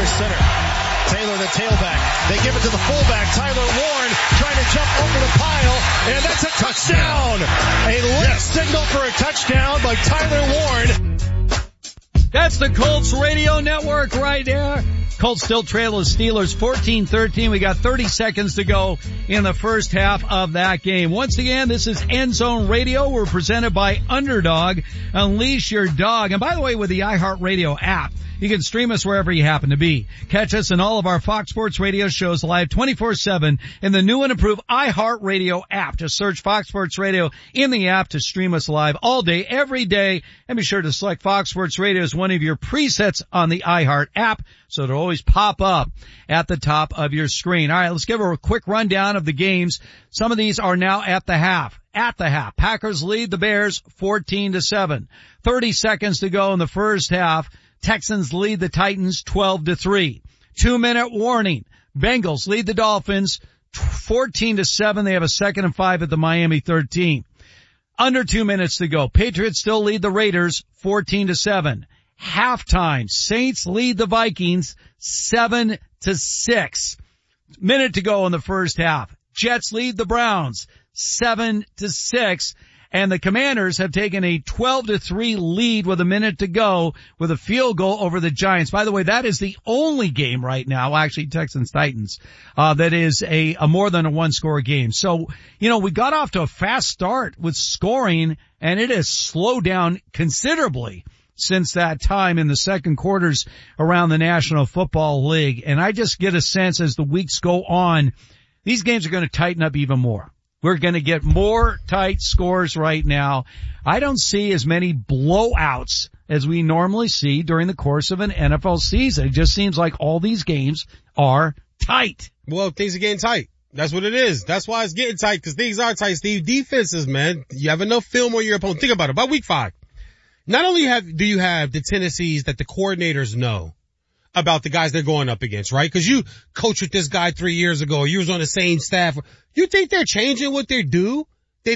under center. Taylor, the tailback. They give it to the fullback, Tyler Warren, trying to jump over the pile, and that's a touchdown! A late signal for a touchdown by Tyler Warren. That's the Colts Radio Network right there. Colts still trail the Steelers 14-13. We got 30 seconds to go in the first half of that game. Once again, this is End Zone Radio. We're presented by Underdog. Unleash your dog. And by the way, with the iHeartRadio app, you can stream us wherever you happen to be. Catch us in all of our Fox Sports Radio shows live 24/7 in the new and improved iHeartRadio app. Just search Fox Sports Radio in the app to stream us live all day, every day. And be sure to select Fox Sports Radio as one of your presets on the iHeart app, so it'll always pop up at the top of your screen. All right, let's give a quick rundown of the games. Some of these are now at the half. At the half, Packers lead the Bears 14-7. 30 seconds to go in the first half. Texans lead the Titans 12-3. 2-minute warning. Bengals lead the Dolphins 14-7. They have a 2nd and 5 at the Miami 13. Under 2 minutes to go. Patriots still lead the Raiders 14-7. Halftime. Saints lead the Vikings 7-6. Minute to go in the first half. Jets lead the Browns 7-6. And the Commanders have taken a 12-3 lead with a minute to go with a field goal over the Giants. By the way, that is the only game right now, actually Texans-Titans, that is a more than a one-score game. So, we got off to a fast start with scoring, and it has slowed down considerably since that time in the second quarters around the National Football League. And I just get a sense as the weeks go on, these games are going to tighten up even more. We're going to get more tight scores right now. I don't see as many blowouts as we normally see during the course of an NFL season. It just seems like all these games are tight. Well, things are getting tight. That's what it is. That's why it's getting tight, because things are tight, Steve. Defenses, man, you have enough film on your opponent. Think about it. By week 5, not only do you have the tendencies that the coordinators know about the guys they're going up against, right? Because you coached with this guy 3 years ago, or you was on the same staff. You think they're changing what they do?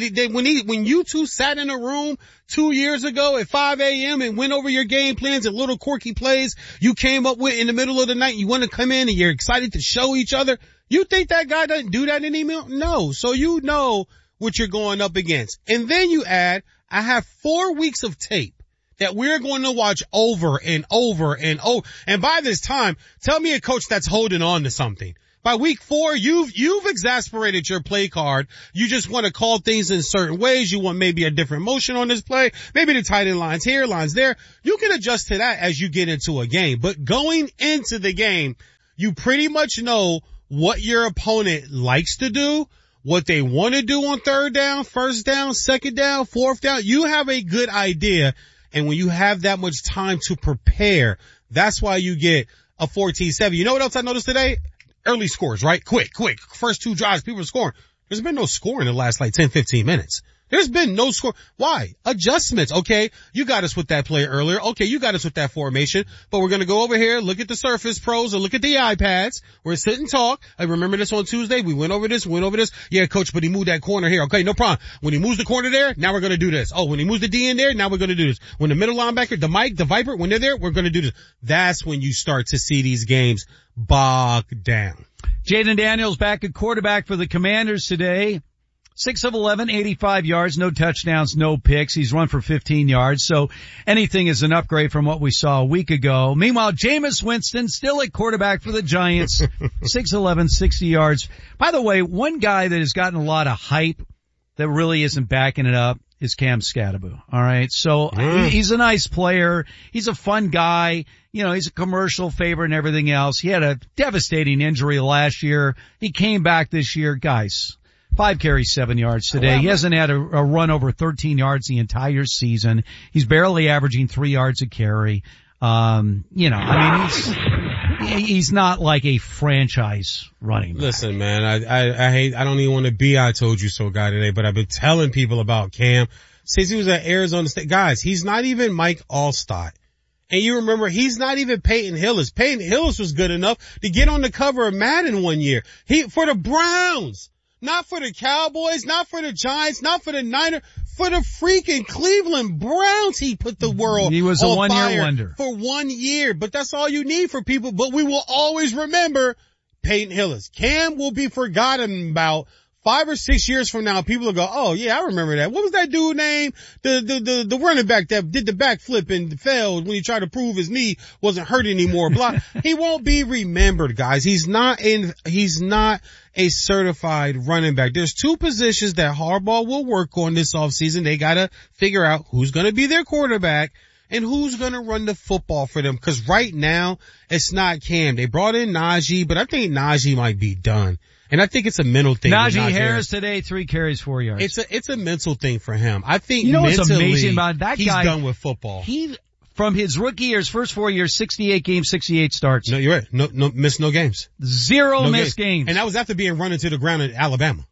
When you two sat in a room 2 years ago at 5 a.m. and went over your game plans and little quirky plays you came up with in the middle of the night, you want to come in and you're excited to show each other. You think that guy doesn't do that anymore? No. So you know what you're going up against. And then you add, I have 4 weeks of tape that we're going to watch over and over and over. And by this time, tell me a coach that's holding on to something. By week 4, you've exasperated your play card. You just want to call things in certain ways. You want maybe a different motion on this play. Maybe the tight end lines here, lines there. You can adjust to that as you get into a game. But going into the game, you pretty much know what your opponent likes to do, what they want to do on third down, first down, second down, fourth down. You have a good idea. And when you have that much time to prepare, that's why you get a 14-7. You know what else I noticed today? Early scores, right? Quick. First 2 drives, people are scoring. There's been no score in the last 10, 15 minutes. There's been no score. Why? Adjustments. Okay. You got us with that play earlier. Okay. You got us with that formation, but we're going to go over here, look at the Surface Pros or look at the iPads. We're sit and talk. I remember this on Tuesday. We went over this. Yeah, coach, but he moved that corner here. Okay. No problem. When he moves the corner there, now we're going to do this. Oh, when he moves the D in there, now we're going to do this. When the middle linebacker, the Mike, the Viper, when they're there, we're going to do this. That's when you start to see these games bog down. Jaden Daniels back at quarterback for the Commanders today. 6 of 11, 85 yards, no touchdowns, no picks. He's run for 15 yards, so anything is an upgrade from what we saw a week ago. Meanwhile, Jameis Winston still at quarterback for the Giants. 6'11", 60 yards. By the way, one guy that has gotten a lot of hype that really isn't backing it up is Cam Skattebo. All right. So he's a nice player. He's a fun guy. He's a commercial favorite and everything else. He had a devastating injury last year. He came back this year. Guys, 5 carries, 7 yards today. He hasn't had a run over 13 yards the entire season. He's barely averaging 3 yards a carry. He's not like a franchise running back. Listen, man, I don't even want to be I told you so guy today, but I've been telling people about Cam since he was at Arizona State. Guys, he's not even Mike Allstott. And you remember, he's not even Peyton Hillis. Peyton Hillis was good enough to get on the cover of Madden one year. For the Browns. Not for the Cowboys, not for the Giants, not for the Niners, for the freaking Cleveland Browns. He put the world He was a on one-year fire wonder. for 1 year, but that's all you need for people. But we will always remember Peyton Hillis. Cam will be forgotten about 5 or 6 years from now. People will go, oh yeah, I remember that. What was that dude name? The running back that did the backflip and failed when he tried to prove his knee wasn't hurt anymore. Blah. He won't be remembered, guys. He's not a certified running back. There's 2 positions that Harbaugh will work on this offseason. They gotta figure out who's gonna be their quarterback and who's gonna run the football for them. Cause right now, it's not Cam. They brought in Najee, but I think Najee might be done. And I think it's a mental thing. Najee Harris today, 3 carries, 4 yards. It's a mental thing for him. I think what's amazing about that he's guy, done with football. From his rookie years, first 4 years, 68 games, 68 starts. No, you're right. No games. Zero missed games. And that was after being run into the ground in Alabama.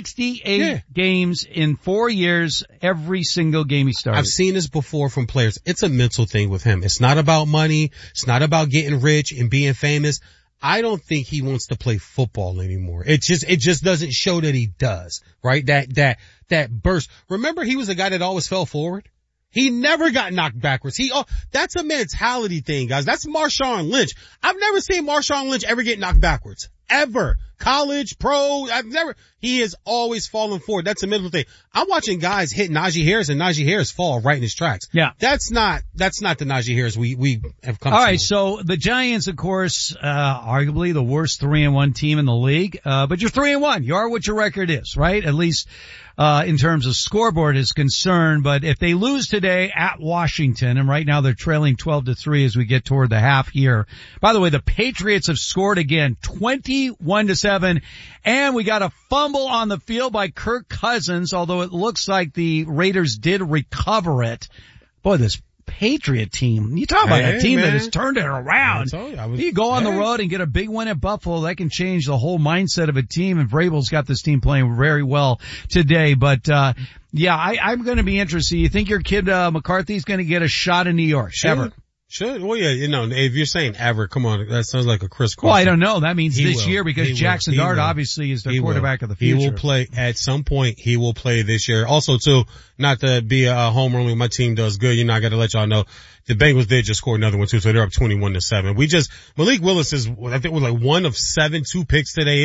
68 games in 4 years, every single game he started. I've seen this before from players. It's a mental thing with him. It's not about money. It's not about getting rich and being famous. I don't think he wants to play football anymore. It just doesn't show that he does, right? That burst. Remember, he was a guy that always fell forward. He never got knocked backwards. That's a mentality thing, guys. That's Marshawn Lynch. I've never seen Marshawn Lynch ever get knocked backwards. Ever. College, pro, he has always fallen forward. That's a mental thing. I'm watching guys hit Najee Harris and Najee Harris fall right in his tracks. Yeah. That's not the Najee Harris we have come to. All right. So the Giants, of course, arguably the worst 3-1 team in the league. But you're 3-1. You are what your record is, right? At least, in terms of scoreboard is concerned. But if they lose today at Washington, and right now they're trailing 12-3 as we get toward the half here. By the way, the Patriots have scored again, 21-7. And we got a fumble on the field by Kirk Cousins, although it looks like the Raiders did recover it. Boy, this Patriot team, you talk about a team that has turned it around. You go on the road and get a big win at Buffalo, that can change the whole mindset of a team, and Vrabel's got this team playing very well today. But yeah, I'm going to be interested. You think your kid McCarthy's going to get a shot in New York? Ever? Should. Well, yeah, if you're saying ever, come on, that sounds like a Chris Carson. Well, I don't know. That means this year because Jackson Dart obviously is the quarterback of the future. He will play at some point. He will play this year. Also, too, not to be a homer only, my team does good. You know, I got to let y'all know the Bengals did just score another one too, so they're up 21-7. Malik Willis is, I think, was like 1 of 7, 2 picks today.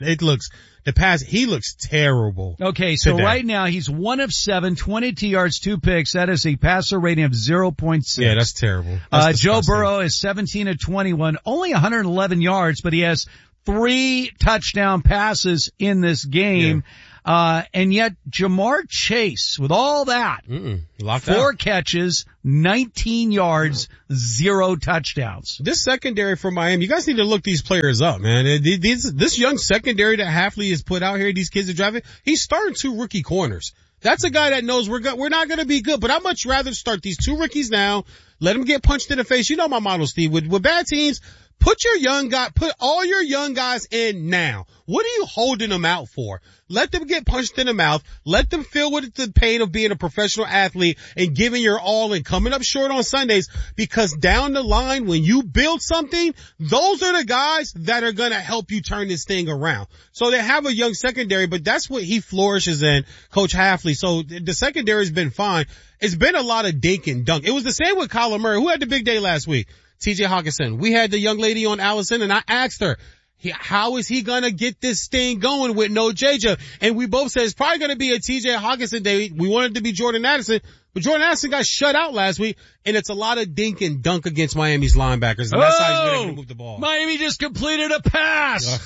He looks terrible. Okay, so today. Right now he's 1 of 7, 22 yards, 2 picks. That is a passer rating of 0.6. Yeah, that's terrible. Joe Burrow is 17 of 21, only 111 yards, but he has 3 touchdown passes in this game. Yeah. And yet Jamar Chase, with all that, 4 catches, 19 yards, 0 touchdowns. This secondary for Miami, you guys need to look these players up, man. This young secondary that Hafley has put out here, these kids are driving, he's starting 2 rookie corners. That's a guy that knows we're not going to be good, but I'd much rather start these 2 rookies now, let them get punched in the face. You know my model, Steve. With bad teams, put all your young guys in now. What are you holding them out for? Let them get punched in the mouth. Let them feel with the pain of being a professional athlete and giving your all and coming up short on Sundays, because down the line, when you build something, those are the guys that are going to help you turn this thing around. So they have a young secondary, but that's what he flourishes in, Coach Hafley. So the secondary has been fine. It's been a lot of dink and dunk. It was the same with Kyler Murray, who had the big day last week. TJ Hawkinson. We had the young lady on Allison, and I asked her, how is he gonna get this thing going with no JJ? And we both said it's probably gonna be a TJ Hawkinson day. We wanted to be Jordan Addison, but Jordan Addison got shut out last week, and it's a lot of dink and dunk against Miami's linebackers, and that's how he's been able to move the ball. Miami just completed a pass!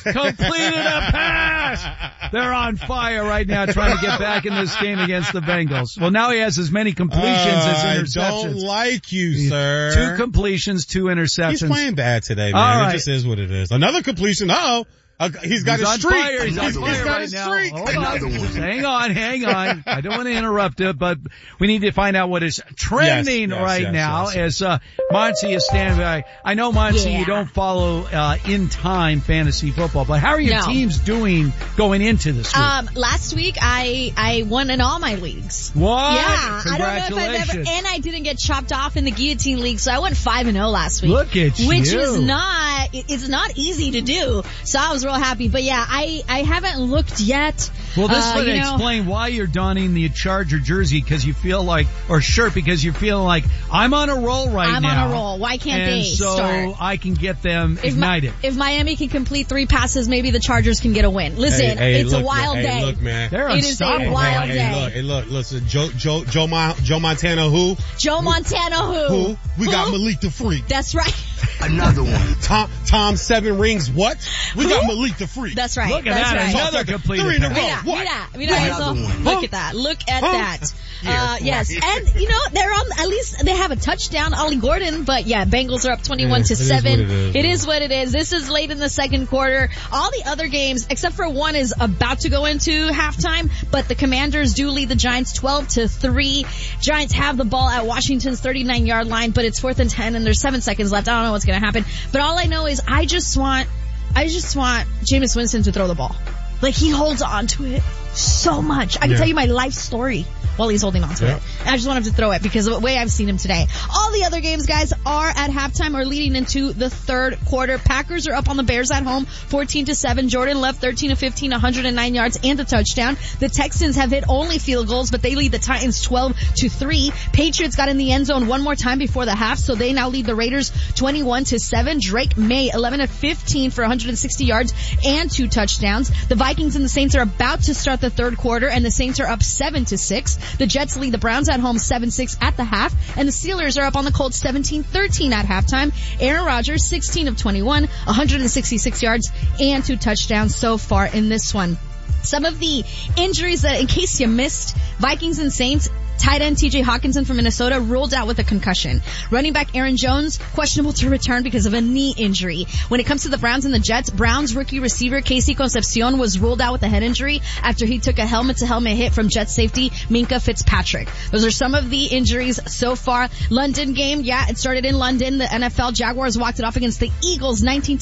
They're on fire right now trying to get back in this game against the Bengals. Well, now he has as many completions as interceptions. I don't like you, sir. 2 completions, 2 interceptions. He's playing bad today, man. All right. It just is what it is. Another completion. He's got a streak. He's on fire right now. Hold on. Hang on. I don't want to interrupt it, but we need to find out what is trending now as Monty is standing by. I know, Monty, you don't follow in-time fantasy football, but how are your teams doing going into this week? Last week I won in all my leagues. What? Yeah. Congratulations. I don't know if I've ever, and I didn't get chopped off in the guillotine league, so I went 5-0 last week. Look at you. Which is not it's not easy to do. So I was real happy. But yeah, I haven't looked yet. Well, this would explain why you're donning the Charger jersey, because you feel like, or shirt, because you feel like, I'm on a roll now. I'm on a roll. Why can't they start? And so I can get them ignited. If Miami can complete 3 passes, maybe the Chargers can get a win. Listen, it's a wild day. Look, man. They're unstoppable. It is a wild day. Listen, Joe Montana who? Joe Montana who? We got Malik the Freak. That's right. Another one. Tom 7 rings what? We got Malik the Freak. That's right. Look at That's that. right. Another complete Three in a row. Mira, look at that. Look at that. Yes. Right. And, they're on, at least they have a touchdown, Ollie Gordon, but yeah, Bengals are up 21-7. It is what it is. This is late in the second quarter. All the other games, except for one, is about to go into halftime, but the Commanders do lead the Giants 12-3. Giants have the ball at Washington's 39-yard line, but it's 4th and 10 and there's 7 seconds left. I don't know what's going to happen, but all I know is I just want Jameis Winston to throw the ball. Like, he holds on to it so much. I can tell you my life story while he's holding on to it. And I just want him to throw it because of the way I've seen him today. All the other games, guys, are at halftime or leading into the third quarter. Packers are up on the Bears at home, 14-7. Jordan Love, 13-15, 109 yards and a touchdown. The Texans have hit only field goals, but they lead the Titans 12-3. Patriots got in the end zone one more time before the half, so they now lead the Raiders 21-7. Drake May, 11-15 for 160 yards and 2 touchdowns. The Vikings and the Saints are about to start the third quarter, and the Saints are up 7-6. The Jets lead the Browns at home 7-6 at the half, and the Steelers are up on the Colts 17-13 at halftime. Aaron Rodgers, 16 of 21, 166 yards and 2 touchdowns so far in this one. Some of the injuries that, in case you missed, Vikings and Saints, tight end TJ Hawkinson from Minnesota ruled out with a concussion. Running back Aaron Jones, questionable to return because of a knee injury. When it comes to the Browns and the Jets, Browns rookie receiver Casey Concepcion was ruled out with a head injury after he took a helmet-to-helmet hit from Jets safety Minkah Fitzpatrick. Those are some of the injuries so far. London game, it started in London. The NFL Jaguars walked it off against the Eagles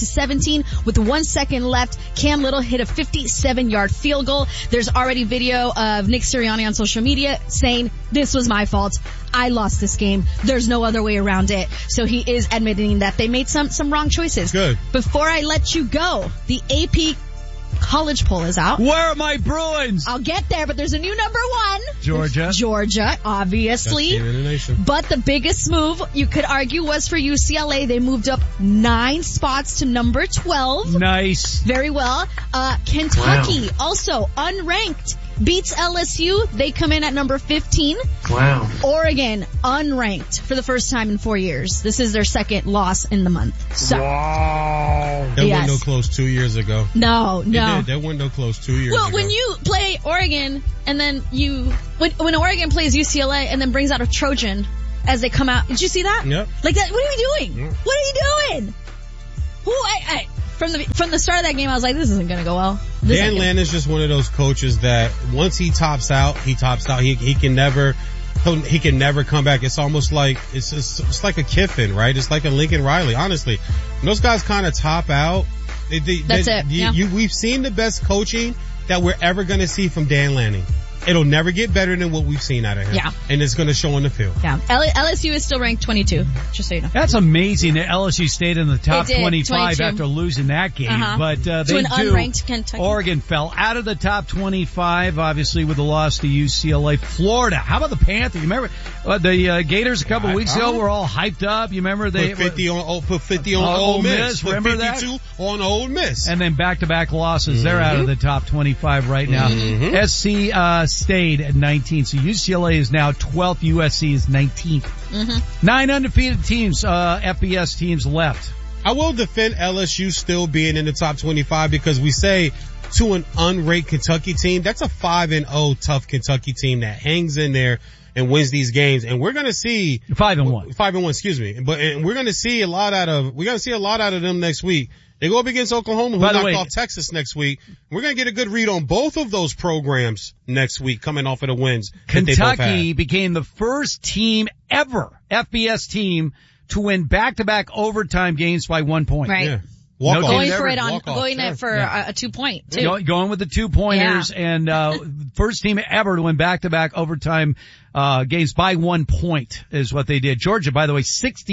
19-17 with 1 second left. Cam Little hit a 57-yard field goal. There's already video of Nick Sirianni on social media saying, "This was my fault. I lost this game. There's no other way around it." So he is admitting that they made some wrong choices. Good. Before I let you go, the AP college poll is out. Where are my Bruins? I'll get there, but there's a new number 1. Georgia, obviously. But the biggest move, you could argue, was for UCLA. They moved up 9 spots to number 12. Nice. Very well. Kentucky, also unranked, beats LSU. They come in at number 15. Wow. Oregon, unranked for the first time in 4 years. This is their second loss in the month. So, wow. That window closed 2 years ago. No. That window closed 2 years ago. Well, when you play Oregon and then when Oregon plays UCLA and then brings out a Trojan as they come out, did you see that? Yep. Like that, what are we doing? Yep. What are you doing? From the start of that game, I was like, this isn't gonna go well. Dan Lanning is just one of those coaches that once he tops out. He can never come back. It's almost like, it's like a Kiffin, right? It's like a Lincoln Riley, honestly. When those guys kind of top out, that's it. We've seen the best coaching that we're ever going to see from Dan Lanning. It'll never get better than what we've seen out of him. Yeah. And it's going to show on the field. Yeah. LSU is still ranked 22, just so you know. That's amazing that LSU stayed in the top 25 22. after losing that game. But they to an unranked Kentucky. Oregon fell out of the top 25, obviously, with the loss to UCLA. Florida. How about the Panthers? You remember the Gators a couple weeks ago were all hyped up. You remember they put 50 on Ole Miss. Remember put 52 that? On Ole Miss. And then back-to-back losses. They're out of the top 25 right now. SC stayed at 19. So UCLA is now 12th. USC is 19th. 9 undefeated teams, FBS teams left. I will defend LSU still being in the top 25 because we say to an unranked Kentucky team, that's a 5-0 tough Kentucky team that hangs in there and wins these games. And we're going to see 5-1. 5-1, excuse me. And we're going to see a lot out of them next week. They go up against Oklahoma, who knocked off Texas next week. We're going to get a good read on both of those programs next week coming off of the wins. Kentucky became the first team ever, FBS team, to win back-to-back overtime games by 1 point. Right. Yeah. Walk-off. Going for it Walk-off, going sure. for a 2-point too. Going with the 2-pointers and, first team ever to win back-to-back overtime, games by 1 point is what they did. Georgia, by the way,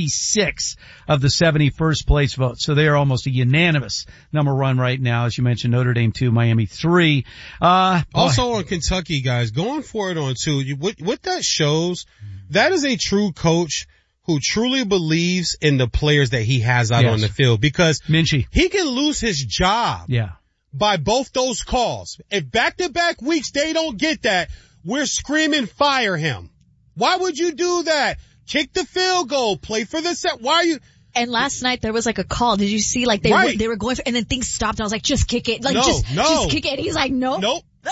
66 of the 71st place votes. So they are almost a unanimous number one right now. As you mentioned, Notre Dame 2, Miami 3. Also on Kentucky, guys, going for it on 2. What that shows, that is a true coach who truly believes in the players that he has out on the field, because Minchie, he can lose his job by both those calls. If back-to-back weeks they don't get that, we're screaming fire him. Why would you do that? Kick the field goal, play for the set. Why are you? And last night there was like a call. Did you see like they were going for, and then things stopped and I was like, just kick it. Like just kick it. And he's like, nope.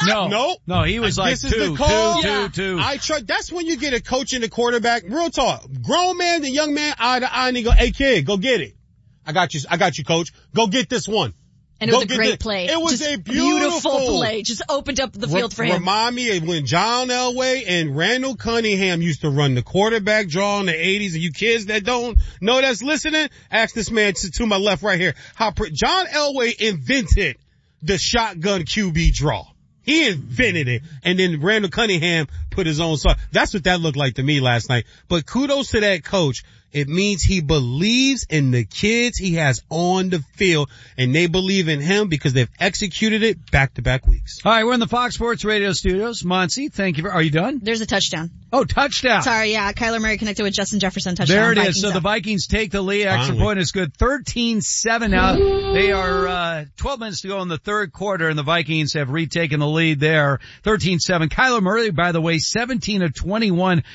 No, he was like, this is the call. two. That's when you get a coach and a quarterback. Real talk. Grown man and young man, eye to eye, and he go, hey kid, go get it. I got you, coach. Go get this one. And it was a great play. It was just a beautiful play. Just opened up the field for him. Remind me of when John Elway and Randall Cunningham used to run the quarterback draw in the 80s. And you kids that don't know that's listening, ask this man to my left right here. John Elway invented the shotgun QB draw. He invented it. And then Randall Cunningham put his own song. That's what that looked like to me last night. But kudos to that coach. It means he believes in the kids he has on the field, and they believe in him because they've executed it back-to-back weeks. All right, we're in the Fox Sports Radio studios. Muncie, thank you. Are you done? There's a touchdown. Oh, touchdown. Sorry, yeah. Kyler Murray connected with Justin Jefferson. Touchdown. There it Vikings is. So up. the Vikings take the lead. Extra point is good. 13-7 now. They are 12 minutes to go in the third quarter, and the Vikings have retaken the lead there. 13-7. Kyler Murray, by the way, 17 of 21,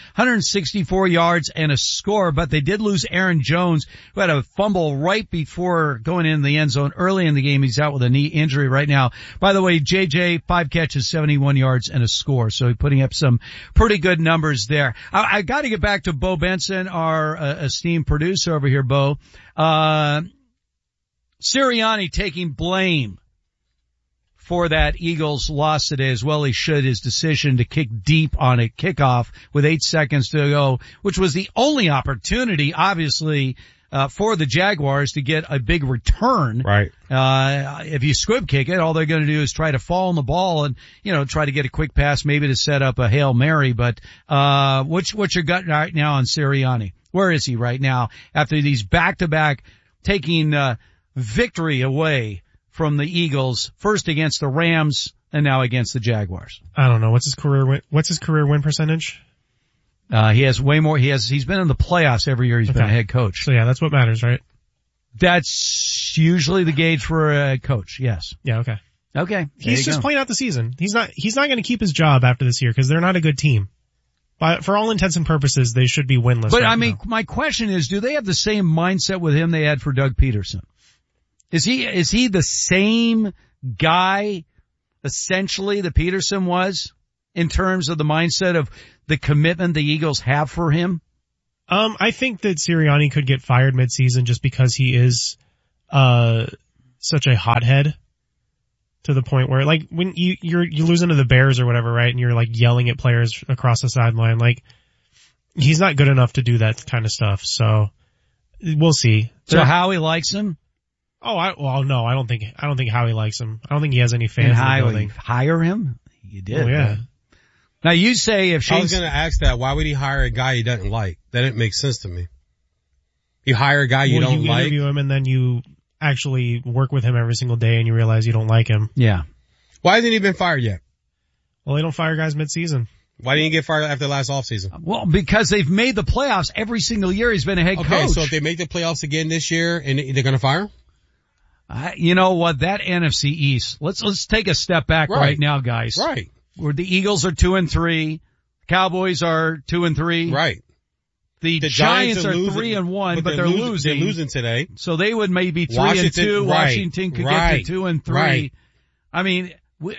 164 yards and a score, but they did lose Aaron Jones, who had a fumble right before going in the end zone early in the game. He's out with a knee injury right now. By the way, JJ, 5 catches, 71 yards and a score. So he's putting up some pretty good numbers there. I got to get back to Bo Benson, our esteemed producer over here, Bo. Sirianni taking blame for that Eagles loss today, as well he should, his decision to kick deep on a kickoff with 8 seconds to go, which was the only opportunity, obviously, for the Jaguars to get a big return. Right. If you squib kick it, all they're going to do is try to fall on the ball and, try to get a quick pass, maybe to set up a Hail Mary. But, what's your gut right now on Sirianni? Where is he right now after these back-to-back taking, victory away from the Eagles, first against the Rams and now against the Jaguars? I don't know. What's his career win percentage? He has way more. He's been in the playoffs every year he's been a head coach. So yeah, that's what matters, right? That's usually the gauge for a coach. Yes. Yeah. Okay. Okay. He's just playing out the season. He's not going to keep his job after this year because they're not a good team. But for all intents and purposes, they should be winless. But I mean, my question is, do they have the same mindset with him they had for Doug Peterson? Is he the same guy, essentially, that Peterson was, in terms of the mindset of the commitment the Eagles have for him? I think that Sirianni could get fired midseason just because he is, such a hothead to the point where, like, when you're losing to the Bears or whatever, right? And you're like yelling at players across the sideline, like, he's not good enough to do that kind of stuff. So we'll see. So Howie likes him? Oh, no, I don't think Howie likes him. I don't think he has any fans in the building. Hire him? You did. Oh, yeah. Now you say if I was going to ask that, why would he hire a guy he doesn't like? That didn't make sense to me. You hire a guy you don't you like. Interview him and then you actually work with him every single day and you realize you don't like him. Yeah. Why hasn't he been fired yet? Well, they don't fire guys midseason. Why didn't he get fired after last offseason? Well, because they've made the playoffs every single year he's been a head coach. Okay, so if they make the playoffs again this year and they're going to fire him? You know what? That NFC East. Let's take a step back right now, guys. Right. Where the Eagles are 2-3, Cowboys are 2-3. Right. The Giants are 3-1, but they're losing. They're losing today. So they would maybe 3-2. Washington could get to 2-3. Right. I mean,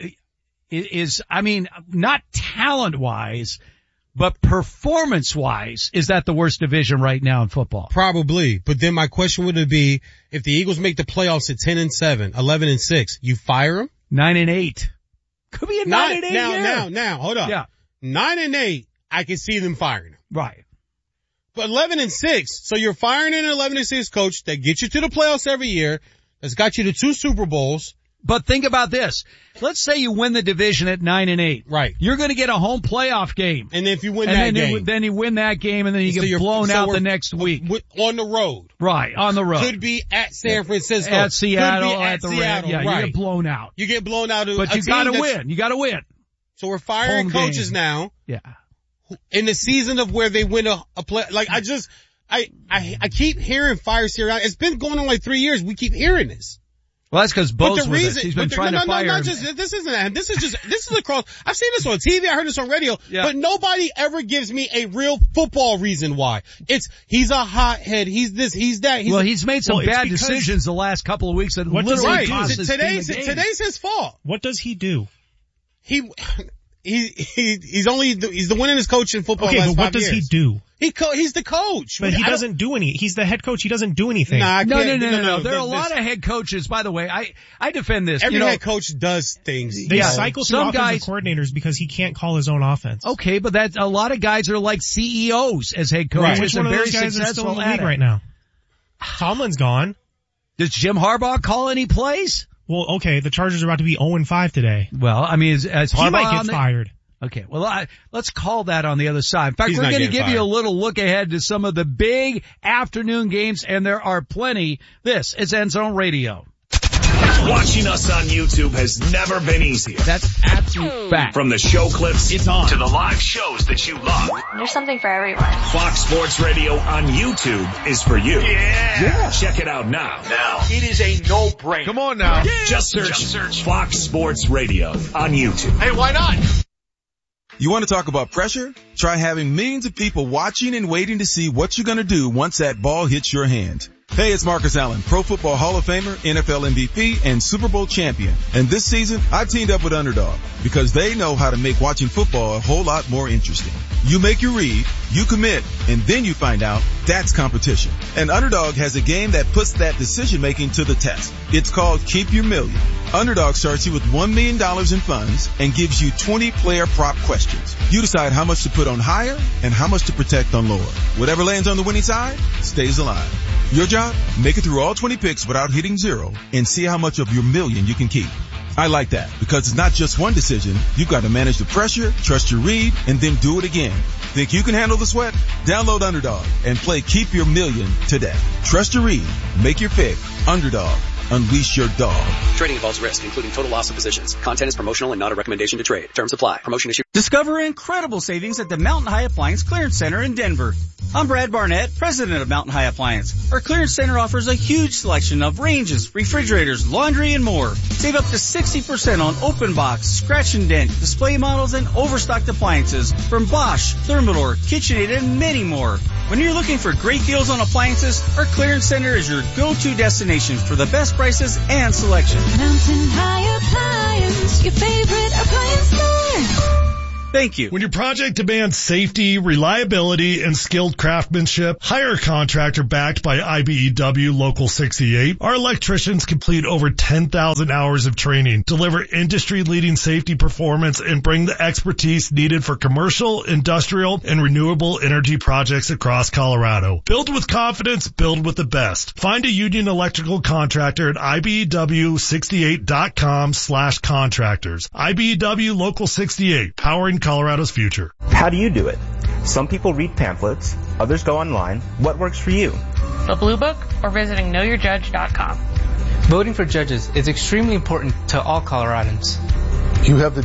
not talent-wise, but performance-wise, is that the worst division right now in football? Probably. But then my question would be, if the Eagles make the playoffs at 10-7, 11-6, you fire them? 9-8. Could be a 9-8 year. Now, hold up. Yeah. 9-8, I can see them firing them. Right. But 11-6, so you're firing an 11-6 coach that gets you to the playoffs every year, It's got you to 2 Super Bowls. But think about this. Let's say you win the division at 9-8. Right. You're going to get a home playoff game. And if you win that game. Then you win that game and then you get blown out the next week. On the road. Right, on the road. Could be at San Francisco. At Seattle, Could be at the Seattle. Yeah, right. you get blown out. You get blown out. But you gotta win. You gotta win. So we're firing home coaches game. now. Yeah. In the season of where they win a play, like I keep hearing fire Sirianni. It's been going on like 3 years. We keep hearing this. Well, that's because Bo's with us. He's been trying to fire him. This is across. I've seen this on TV. I heard this on radio. Yeah. But nobody ever gives me a real football reason why. He's a hothead. He's this, he's that. He's made some bad decisions the last couple of weeks that literally cost his team the game. Today's his fault. What does he do? He's the winningest coach in football. Okay, last but 5 what does years. he do? He's the coach. But he doesn't do any. He's the head coach. He doesn't do anything. Nah, No. There are a lot of head coaches, by the way. I defend this. Every head coach does things. They cycle through offensive coordinators because he can't call his own offense. Okay, but a lot of guys are like CEOs as head coaches. Right. Which one of those guys are still in the league right now? Tomlin's gone. Does Jim Harbaugh call any plays? Well, okay, the Chargers are about to be 0-5 today. Well, I mean, as Harbaugh he might get fired. Okay, well, let's call that on the other side. In fact, He's we're going to give fired. you a little look ahead to some of the big afternoon games, and there are plenty. This is End Zone Radio. Watching us on YouTube has never been easier. That's absolute fact. From the show clips It's on. to the live shows that you love. There's something for everyone. Fox Sports Radio on YouTube is for you. Yeah. Check it out now. It is a no-brainer. Come on now. Just search Fox Sports Radio on YouTube. Hey, why not? You want to talk about pressure? Try having millions of people watching and waiting to see what you're going to do once that ball hits your hand. Hey, it's Marcus Allen, Pro Football Hall of Famer, NFL MVP, and Super Bowl champion. And this season, I teamed up with Underdog because they know how to make watching football a whole lot more interesting. You make your read, you commit, and then you find out that's competition. And Underdog has a game that puts that decision-making to the test. It's called Keep Your Million. Underdog starts you with $1 million in funds and gives you 20 player prop questions. You decide how much to put on higher and how much to protect on lower. Whatever lands on the winning side stays alive. Your job? Make it through all 20 picks without hitting zero and see how much of your million you can keep. I like that because it's not just one decision. You've got to manage the pressure, trust your read, and then do it again. Think you can handle the sweat? Download Underdog and play Keep Your Million today. Trust your read. Make your pick. Underdog. Unleash your dog. Trading involves risk, including total loss of positions. Content is promotional and not a recommendation to trade. Terms apply. Promotion issue. Discover incredible savings at the Mountain High Appliance Clearance Center in Denver. I'm Brad Barnett, president of Mountain High Appliance. Our clearance center offers a huge selection of ranges, refrigerators, laundry, and more. Save up to 60% on open box, scratch and dent, display models, and overstocked appliances from Bosch, Thermador, KitchenAid, and many more. When you're looking for great deals on appliances, our clearance center is your go-to destination for the best prices and selection. Mountain High Appliance, your favorite appliance store. Thank you. When your project demands safety, reliability, and skilled craftsmanship, hire a contractor backed by IBEW Local 68. Our electricians complete over 10,000 hours of training, deliver industry-leading safety performance, and bring the expertise needed for commercial, industrial, and renewable energy projects across Colorado. Build with confidence, build with the best. Find a union electrical contractor at IBEW68.com/contractors. IBEW Local 68, powering Colorado's future. How do you do it? Some people read pamphlets, others go online. What works for you? The Blue Book or visiting knowyourjudge.com. Voting for judges is extremely important to all Coloradans. You have the